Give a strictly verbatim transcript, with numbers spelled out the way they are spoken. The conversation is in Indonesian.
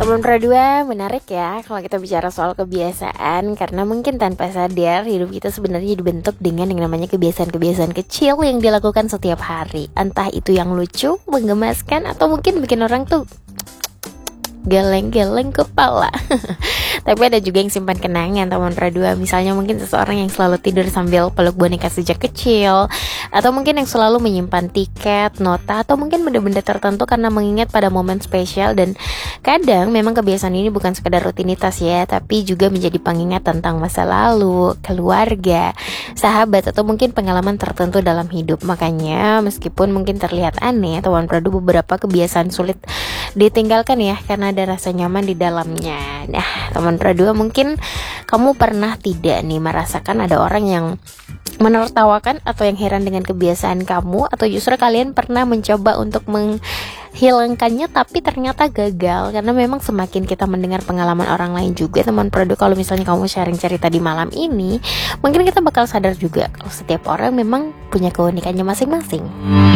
Teman Pro dua, menarik ya kalau kita bicara soal kebiasaan, karena mungkin tanpa sadar hidup kita sebenarnya dibentuk dengan yang namanya kebiasaan-kebiasaan kecil yang dilakukan setiap hari. Entah itu yang lucu, menggemaskan, atau mungkin bikin orang tuh geleng-geleng kepala. Tapi ada juga yang simpan kenangan teman Pro dua. Misalnya mungkin seseorang yang selalu tidur sambil peluk boneka sejak kecil, atau mungkin yang selalu menyimpan tiket, nota, atau mungkin benda-benda tertentu karena mengingat pada momen spesial. Dan kadang memang kebiasaan ini bukan sekedar rutinitas ya, tapi juga menjadi pengingat tentang masa lalu, keluarga, sahabat, atau mungkin pengalaman tertentu dalam hidup. Makanya meskipun mungkin terlihat aneh, teman Pro dua, beberapa kebiasaan sulit ditinggalkan ya, karena ada rasa nyaman di dalamnya. Nah, teman Pro dua, mungkin kamu pernah tidak nih merasakan ada orang yang menertawakan atau yang heran dengan kebiasaan kamu, atau justru kalian pernah mencoba untuk menghilangkannya tapi ternyata gagal? Karena memang semakin kita mendengar pengalaman orang lain juga, teman Pro dua, kalau misalnya kamu sharing cerita di malam ini, mungkin kita bakal sadar juga kalau setiap orang memang punya keunikannya masing-masing.